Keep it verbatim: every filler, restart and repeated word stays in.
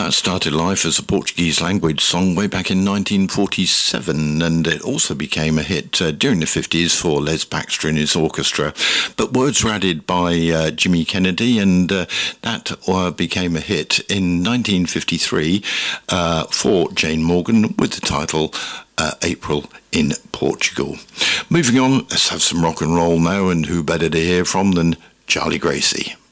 that started life as a Portuguese language song way back in nineteen forty-seven, and it also became a hit uh, during the fifties for Les Baxter and his orchestra. But words were added by uh, Jimmy Kennedy, and uh, that uh, became a hit in nineteen fifty-three uh, for Jane Morgan with the title uh, April in Portugal. Moving on, let's have some rock and roll now, and who better to hear from than Charlie Gracie.